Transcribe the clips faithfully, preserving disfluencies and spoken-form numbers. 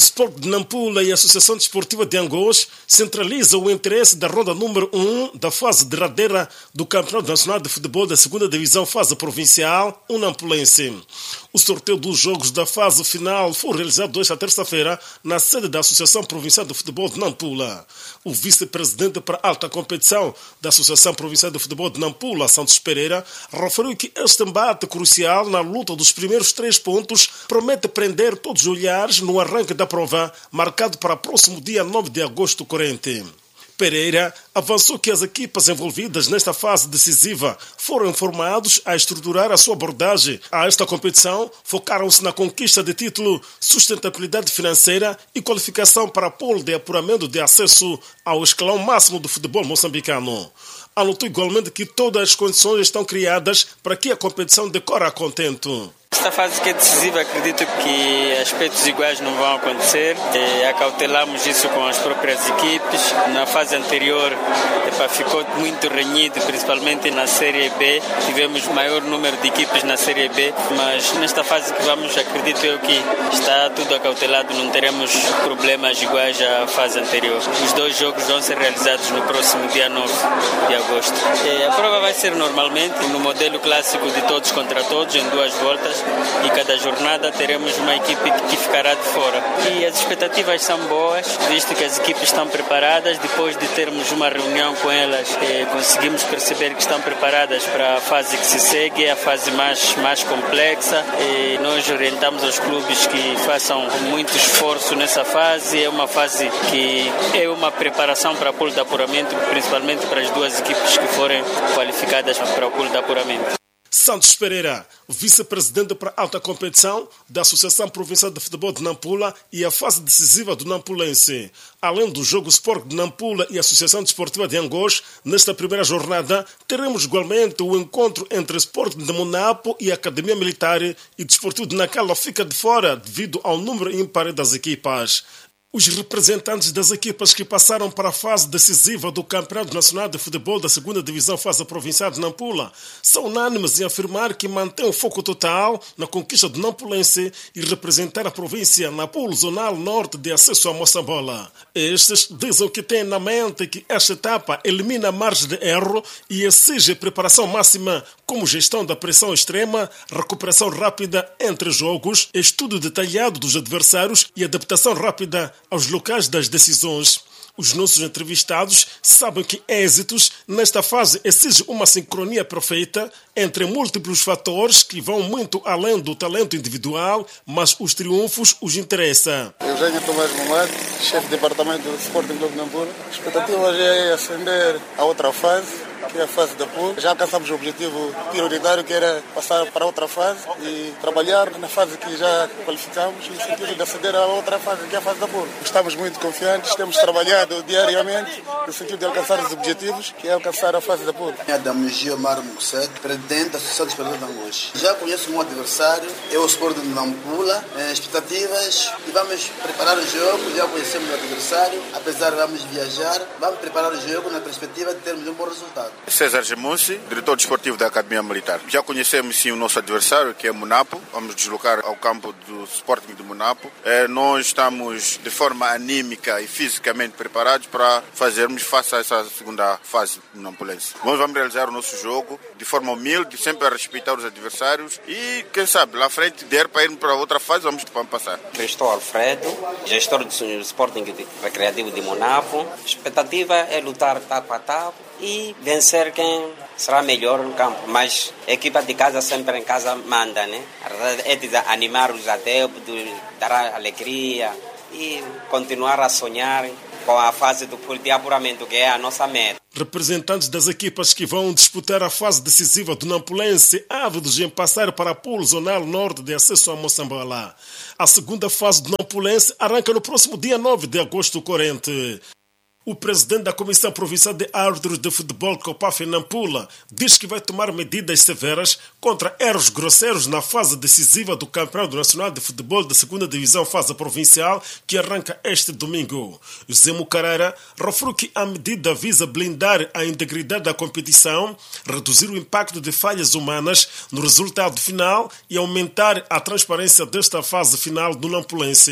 Sport de Nampula e a Associação Desportiva de Angola centralizam o interesse da ronda número um da fase derradeira do Campeonato Nacional de Futebol da segunda Divisão Fase Provincial, o Nampulense. O sorteio dos jogos da fase final foi realizado esta terça-feira na sede da Associação Provincial de Futebol de Nampula. O vice-presidente para a alta competição da Associação Provincial de Futebol de Nampula, Santos Pereira, referiu que este embate crucial na luta dos primeiros três pontos promete prender todos os olhares no arranque da prova, marcado para o próximo dia nove de agosto corrente. Pereira avançou que as equipas envolvidas nesta fase decisiva foram informados a estruturar a sua abordagem a esta competição, focaram-se na conquista de título, sustentabilidade financeira e qualificação para polo de apuramento de acesso ao escalão máximo do futebol moçambicano. Anotou igualmente que todas as condições estão criadas para que a competição decorra a contento. Esta fase que é decisiva, acredito que aspectos iguais não vão acontecer. E acautelamos isso com as próprias equipes. Na fase anterior epa, ficou muito renhido, principalmente na Série B. Tivemos maior número de equipes na Série B, mas nesta fase que vamos, acredito eu que está tudo acautelado, não teremos problemas iguais à fase anterior. Os dois jogos vão ser realizados no próximo dia nove de agosto. E a prova vai ser normalmente no modelo clássico de todos contra todos, em duas voltas. E cada jornada teremos uma equipe que ficará de fora. E as expectativas são boas, visto que as equipes estão preparadas. Depois de termos uma reunião com elas, eh, conseguimos perceber que estão preparadas para a fase que se segue, a fase mais, mais complexa. E nós orientamos os clubes que façam muito esforço nessa fase. É uma fase que é uma preparação para o polo de apuramento, principalmente para as duas equipes que forem qualificadas para o polo de apuramento. Santos Pereira, vice-presidente para a alta competição da Associação Provincial de Futebol de Nampula e a fase decisiva do Nampulense. Além do jogo Sport de Nampula e a Associação Desportiva de Angola, nesta primeira jornada teremos igualmente o encontro entre Sport de Monapo e a Academia Militar, e Desportivo de Nacala fica de fora devido ao número ímpar das equipas. Os representantes das equipas que passaram para a fase decisiva do Campeonato Nacional de Futebol da segunda Divisão Fase Provincial de Nampula são unânimes em afirmar que mantém o foco total na conquista do Nampulense e representar a província na polo zonal norte de acesso a Moçambola. Estes dizem que têm na mente que esta etapa elimina a margem de erro e exige preparação máxima como gestão da pressão extrema, recuperação rápida entre jogos, estudo detalhado dos adversários e adaptação rápida aos locais das decisões. Os nossos entrevistados sabem que êxitos nesta fase exigem uma sincronia perfeita entre múltiplos fatores que vão muito além do talento individual, mas os triunfos os interessam. Eugênio Tomás Mamado, chefe de departamento do Sporting Clube de Nampula. A expectativa hoje é ascender a outra fase, que é a fase da polo. Já alcançamos o objetivo prioritário, que era passar para outra fase e trabalhar na fase que já qualificamos, no sentido de aceder a outra fase, que é a fase da polo. Estamos muito confiantes, temos trabalhado diariamente no sentido de alcançar os objetivos, que é alcançar a fase da polo. Adamo Giomar Muxet, presidente da Associação Desportiva de Angola. Já conheço o meu adversário, é o Sport de Nampula, expectativas, e vamos preparar o jogo. Já conhecemos o adversário, apesar de vamos viajar, vamos preparar o jogo na perspectiva de termos um bom resultado. César Gemunci, diretor desportivo da Academia Militar. Já conhecemos sim o nosso adversário, que é Monapo. Vamos deslocar ao campo do Sporting de Monapo. É, nós estamos de forma anímica e fisicamente preparados para fazermos face a essa segunda fase do Nampulense. Nós vamos realizar o nosso jogo de forma humilde, sempre a respeitar os adversários e, quem sabe, lá à frente, der para irmos para outra fase, vamos passar. Cristóvão Alfredo, gestor do Sporting Recreativo de Monapo. A expectativa é lutar taco a taco e vencer quem será melhor no campo. Mas a equipa de casa sempre em casa manda, né? É de animar os adeptos, dar alegria e continuar a sonhar com a fase do de apuramento, que é a nossa meta. Representantes das equipas que vão disputar a fase decisiva do Nampulense, ávidos em passar para a polo zonal norte de acesso a Moçambola. A segunda fase do Nampulense arranca no próximo dia nove de agosto corrente. O presidente da Comissão Provincial de Árbitros de Futebol, COPAF em Nampula, diz que vai tomar medidas severas contra erros grosseiros na fase decisiva do Campeonato Nacional de Futebol da segunda Divisão Fase Provincial, que arranca este domingo. José Mucarara referiu que a medida visa blindar a integridade da competição, reduzir o impacto de falhas humanas no resultado final e aumentar a transparência desta fase final do Nampulense.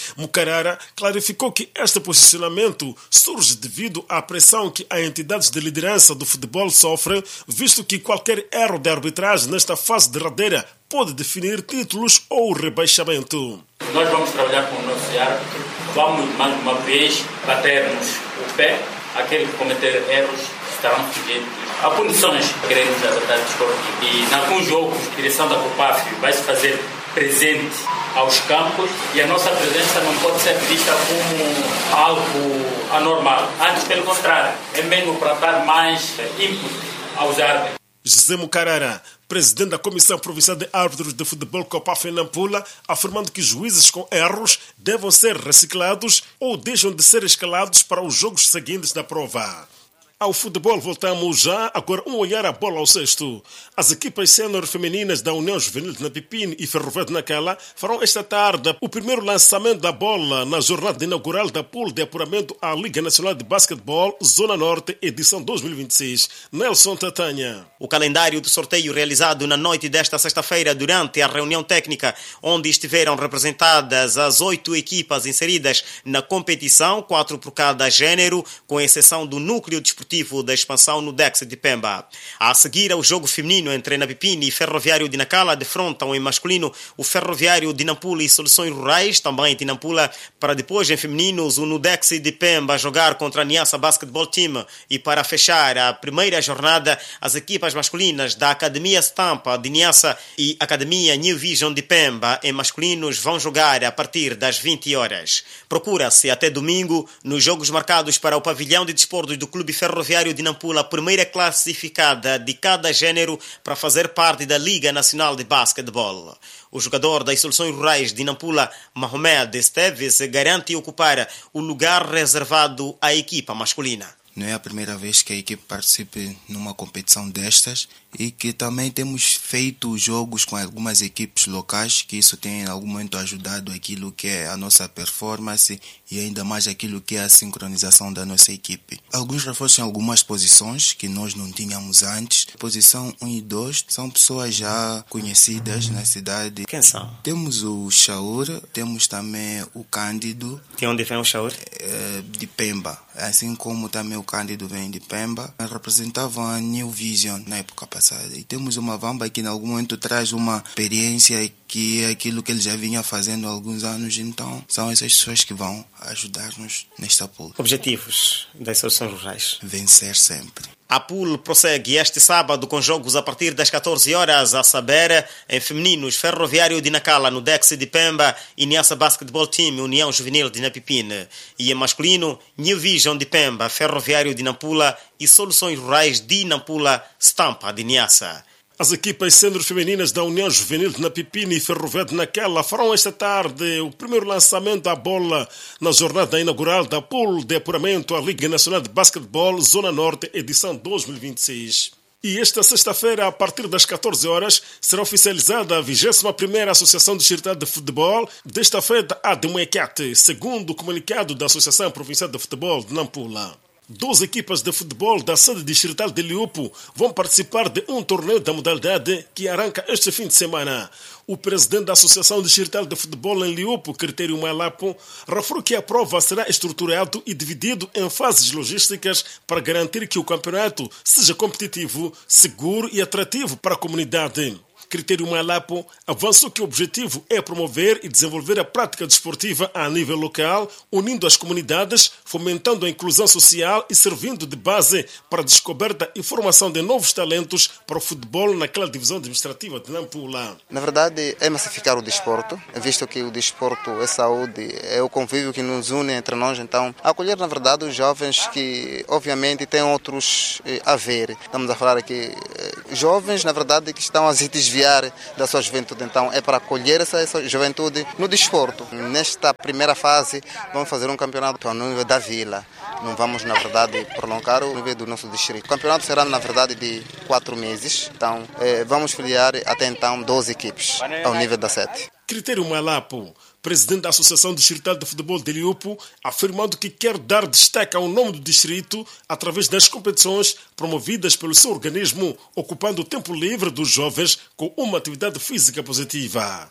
Mukarara clarificou que este posicionamento surge devido à pressão que as entidades de liderança do futebol sofrem, visto que qualquer erro de arbitragem nesta fase derradeira pode definir títulos ou rebaixamento. Nós vamos trabalhar com o nosso árbitro, vamos mais uma vez bater-nos o pé, aquele que cometer erros estarão sujeitos a punições que queremos adotar desportivo. E, em alguns jogos, a direção da COPAF vai se fazer presente aos campos e a nossa presença não pode ser vista como algo anormal. Antes, pelo contrário, é mesmo para dar mais input aos árbitros. José Mukarara, presidente da Comissão Provincial de Árbitros de Futebol COPAF em Nampula, afirmando que juízes com erros devem ser reciclados ou deixam de ser escalados para os jogos seguintes da prova. Ao futebol voltamos já, agora um olhar à bola ao cesto. As equipas sênior femininas da União Juvenil de Napipini e Ferroviário de Nacala farão esta tarde o primeiro lançamento da bola na jornada inaugural da pool de apuramento à Liga Nacional de Basquetebol Zona Norte, edição dois mil e vinte e seis. Nelson Tatanha. O calendário do sorteio realizado na noite desta sexta-feira durante a reunião técnica, onde estiveram representadas as oito equipas inseridas na competição, quatro por cada gênero, com exceção do núcleo desportivo da expansão no D E C de Pemba. A seguir ao jogo feminino entre Napipini e Ferroviário de Nacala, defrontam em masculino o Ferroviário de Nampula e Soluções Rurais, também de Nampula, para depois em femininos o Nudex de Pemba jogar contra a Niassa Basketball Team, e para fechar a primeira jornada as equipas masculinas da Academia Stampa de Niassa e Academia New Vision de Pemba em masculinos vão jogar a partir das vinte horas. Procura-se até domingo nos jogos marcados para o pavilhão de desportos do Clube Ferroviário de Nampula, a primeira classificada de cada gênero para fazer parte da Liga Nacional de Basquetebol. O jogador das Soluções Rurais de Nampula, Mohamed Esteves, garante ocupar o lugar reservado à equipa masculina. Não é a primeira vez que a equipe participe numa competição destas e que também temos feito jogos com algumas equipes locais, que isso tem em algum momento ajudado aquilo que é a nossa performance e ainda mais aquilo que é a sincronização da nossa equipe. Alguns reforços em algumas posições que nós não tínhamos antes. Posição um e dois são pessoas já conhecidas na cidade. Quem são? Temos o Shaur, temos também o Cândido. De onde vem o Shaur? É, de Pemba. Assim como também o Cândido vem de Pemba. Representavam a New Vision na época passada. E temos uma Vamba que em algum momento traz uma experiência que é aquilo que ele já vinha fazendo há alguns anos. Então são essas pessoas que vão ajudar-nos nesta pool. Objetivos das Soluções Rurais? Vencer sempre. A pool prossegue este sábado com jogos a partir das catorze horas, a saber, em femininos, Ferroviário de Nacala, no D E C de Pemba e Niassa Basketball Team, União Juvenil de Napipini. E em masculino, New Vision de Pemba, Ferroviário de Nampula e Soluções Rurais de Nampula, Stampa de Niassa. As equipas sênior femininas da União Juvenil de Napipini e Ferroviário de Nacala farão esta tarde o primeiro lançamento da bola na jornada inaugural da pool de apuramento à Liga Nacional de Basquetebol Zona Norte, edição dois mil e vinte e seis. E esta sexta-feira, a partir das catorze horas, será oficializada a vigésima primeira Associação Distrital de Futebol desta feita a Demoecate, segundo o comunicado da Associação Provincial de Futebol de Nampula. Duas equipas de futebol da sede distrital de Liupo vão participar de um torneio da modalidade que arranca este fim de semana. O presidente da Associação Distrital de Futebol em Liupo, Critério Malapo, referiu que a prova será estruturada e dividida em fases logísticas para garantir que o campeonato seja competitivo, seguro e atrativo para a comunidade. Critério Malapo avançou que o objetivo é promover e desenvolver a prática desportiva a nível local, unindo as comunidades, fomentando a inclusão social e servindo de base para a descoberta e formação de novos talentos para o futebol naquela divisão administrativa de Nampula. Na verdade, é massificar o desporto, visto que o desporto é saúde, é o convívio que nos une entre nós. Então, acolher, na verdade, os jovens que, obviamente, têm outros eh, a ver. Estamos a falar aqui eh, jovens, na verdade, que estão a se desviar da sua juventude. Então é para acolher essa, essa juventude no desporto. Nesta primeira fase vamos fazer um campeonato no nível da vila. Não vamos, na verdade, prolongar o nível do nosso distrito. O campeonato será, na verdade, de quatro meses. Então eh, vamos filiar até então doze equipes ao nível da sete. Critério Malapo, presidente da Associação Distrital de Futebol de Liupo, afirmando que quer dar destaque ao nome do distrito através das competições promovidas pelo seu organismo, ocupando o tempo livre dos jovens com uma atividade física positiva.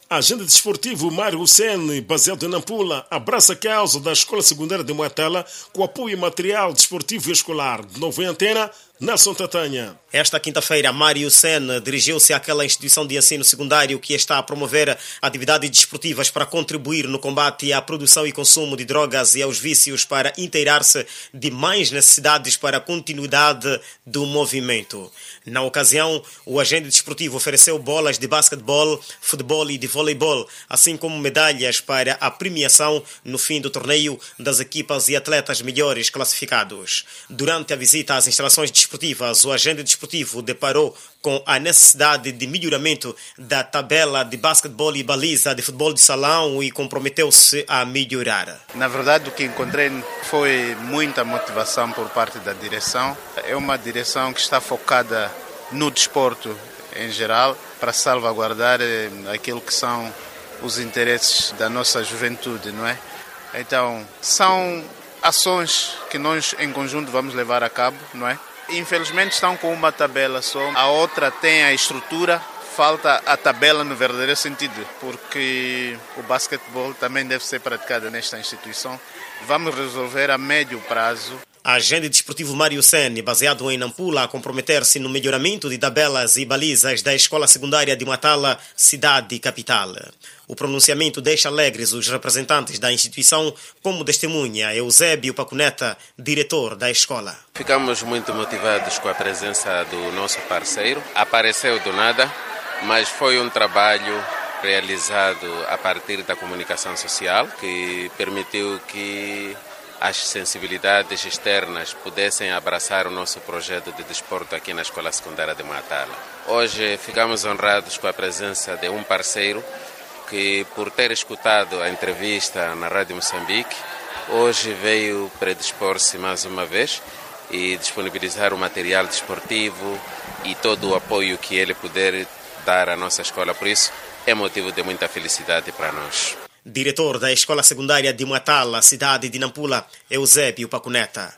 Agente desportivo Mário Sen, baseado em Nampula, abraça a causa da Escola Secundária de Moatala com apoio material desportivo e escolar. De novo em antena, Nelson Tatanha. Esta quinta-feira, Mário Sen dirigiu-se àquela instituição de ensino secundário que está a promover atividades desportivas para contribuir no combate à produção e consumo de drogas e aos vícios, para inteirar-se de mais necessidades para a continuidade do movimento. Na ocasião, o agente desportivo ofereceu bolas de basquetebol, futebol e de voleibol, assim como medalhas para a premiação no fim do torneio das equipas e atletas melhores classificados. Durante a visita às instalações desportivas, o agente desportivo deparou com a necessidade de melhoramento da tabela de basquetebol e baliza de futebol de salão e comprometeu-se a melhorar. Na verdade, o que encontrei foi muita motivação por parte da direção. É uma direção que está focada no desporto em geral, para salvaguardar aquilo que são os interesses da nossa juventude, não é? Então, são ações que nós em conjunto vamos levar a cabo, não é? Infelizmente estão com uma tabela só, a outra tem a estrutura, falta a tabela no verdadeiro sentido, porque o basquetebol também deve ser praticado nesta instituição. Vamos resolver a médio prazo. Agente desportivo Mário Sen, baseado em Nampula, a comprometer-se no melhoramento de tabelas e balizas da Escola Secundária de Moatala, cidade capital. O pronunciamento deixa alegres os representantes da instituição, como testemunha Eusébio Pacuneta, diretor da escola. Ficamos muito motivados com a presença do nosso parceiro. Apareceu do nada, mas foi um trabalho realizado a partir da comunicação social, que permitiu que as sensibilidades externas pudessem abraçar o nosso projeto de desporto aqui na Escola Secundária de Moatala. Hoje ficamos honrados com a presença de um parceiro que, por ter escutado a entrevista na Rádio Moçambique, hoje veio predispor-se mais uma vez e disponibilizar o material desportivo e todo o apoio que ele puder dar à nossa escola. Por isso, é motivo de muita felicidade para nós. Diretor da Escola Secundária de Moatala, cidade de Nampula, Eusébio Pacuneta.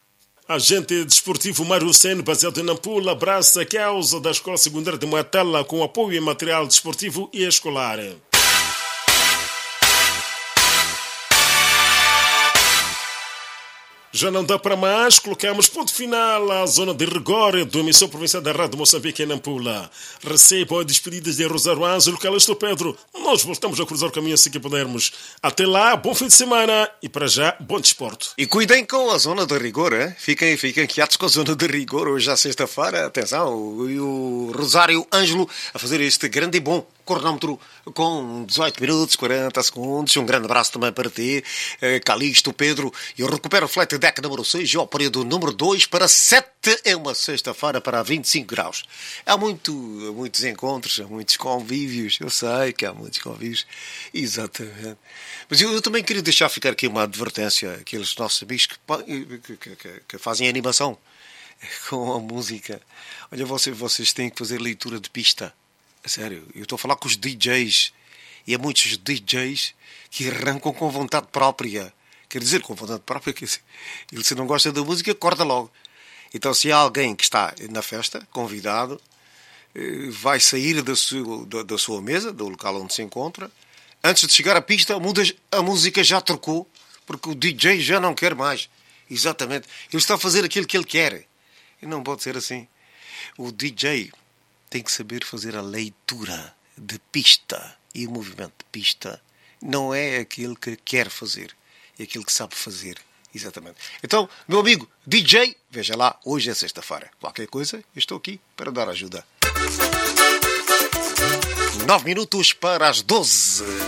Agente desportivo Mário Sen, baseado em Nampula, abraça a causa da Escola Secundária de Moatala com apoio em material desportivo e escolar. Já não dá para mais, colocamos ponto final à zona de rigor do emissão provincial da Rádio Moçambique em Nampula. Receba as despedidas de Rosário Ângelo, Calixto Pedro. Nós voltamos a cruzar o caminho assim que pudermos. Até lá, bom fim de semana e para já, bom desporto. E cuidem com a zona de rigor, hein? Fiquem, fiquem quietos com a zona de rigor. Hoje à sexta-feira, atenção, o, o Rosário Ângelo a fazer este grande e bom cronómetro com dezoito minutos, quarenta segundos. Um grande abraço também para ti, Calixto Pedro. Eu recupero o flight deck número seis e o período número dois para sete. É uma sexta-feira para vinte e cinco graus. Há muito, muitos encontros, há muitos convívios. Eu sei que há muitos convívios. Exatamente. Mas eu, eu também queria deixar ficar aqui uma advertência àqueles nossos amigos que, que, que, que fazem animação com a música. Olha, vocês, vocês têm que fazer leitura de pista. Sério, eu estou a falar com os D Js. E há muitos D Js que arrancam com vontade própria. Quer dizer, com vontade própria, que ele, se não gosta da música, corta logo. Então, se há alguém que está na festa, convidado, vai sair da sua, da, da sua mesa, do local onde se encontra. Antes de chegar à pista, a música já trocou, porque o D J já não quer mais. Exatamente. Ele está a fazer aquilo que ele quer. E não pode ser assim. O D J tem que saber fazer a leitura de pista. E o movimento de pista não é aquilo que quer fazer, é aquilo que sabe fazer. Exatamente. Então, meu amigo D J, veja lá, hoje é sexta-feira. Qualquer coisa, eu estou aqui para dar ajuda. Nove minutos para as doze.